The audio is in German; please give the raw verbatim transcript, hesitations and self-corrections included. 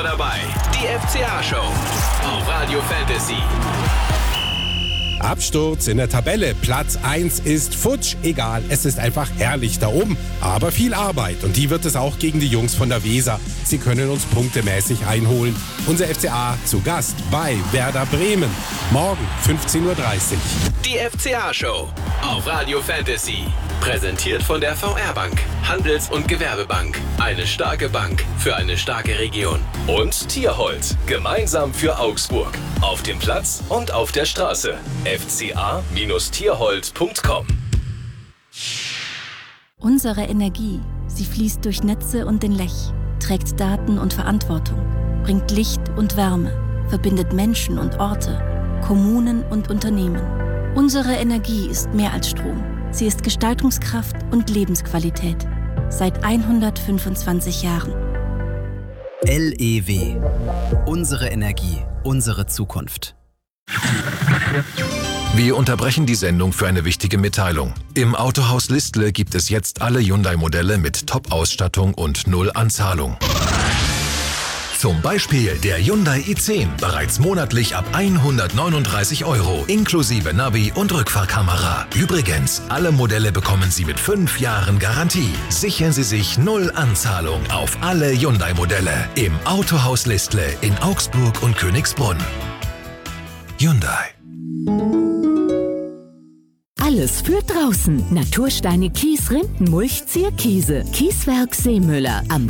Dabei die F C A-Show auf Radio Fantasy. Absturz in der Tabelle. Platz eins ist futsch. Egal, es ist einfach herrlich da oben. Aber viel Arbeit und die wird es auch gegen die Jungs von der Weser. Sie können uns punktemäßig einholen. Unser F C A zu Gast bei Werder Bremen. Morgen fünfzehn Uhr dreißig. Die F C A-Show auf Radio Fantasy. Präsentiert von der V R-Bank, Handels- und Gewerbebank. Eine starke Bank für eine starke Region. Und Tierhold, gemeinsam für Augsburg. Auf dem Platz und auf der Straße. f c a Bindestrich tierhold punkt com. Unsere Energie, sie fließt durch Netze und den Lech, trägt Daten und Verantwortung, bringt Licht und Wärme, verbindet Menschen und Orte, Kommunen und Unternehmen. Unsere Energie ist mehr als Strom. Sie ist Gestaltungskraft und Lebensqualität. Seit hundertfünfundzwanzig Jahren. L E W. Unsere Energie, unsere Zukunft. Wir unterbrechen die Sendung für eine wichtige Mitteilung. Im Autohaus Listle gibt es jetzt alle Hyundai-Modelle mit Top-Ausstattung und null Anzahlung. Zum Beispiel der Hyundai i zehn, bereits monatlich ab hundertneununddreißig Euro, inklusive Navi und Rückfahrkamera. Übrigens, alle Modelle bekommen Sie mit fünf Jahren Garantie. Sichern Sie sich null Anzahlung auf alle Hyundai-Modelle im Autohaus Listle in Augsburg und Königsbrunn. Hyundai. Alles für draußen. Natursteine, Kies, Rindenmulch, Zierkiese. Kieswerk Seemüller am